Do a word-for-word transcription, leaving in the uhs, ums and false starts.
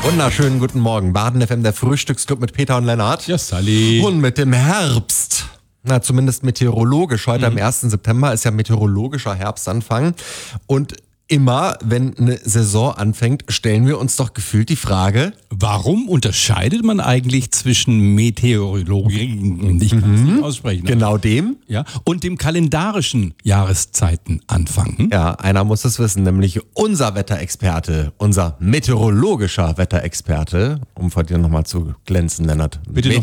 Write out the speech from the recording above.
Wunderschönen guten Morgen. Baden F M, der Frühstücksclub mit Peter und Lennart. Ja, Sally. Und mit dem Herbst. Na, zumindest meteorologisch. Heute mhm. am ersten September ist ja meteorologischer Herbstanfang. Und immer, wenn eine Saison anfängt, stellen wir uns doch gefühlt die Frage: Warum unterscheidet man eigentlich zwischen Meteorologie, ich kann es Mhm. nicht aussprechen, genau dem? ja, und dem kalendarischen Jahreszeitenanfang? Hm? Ja, einer muss es wissen, nämlich unser Wetterexperte, unser meteorologischer Wetterexperte, um vor dir nochmal zu glänzen, Lennart. Bitte noch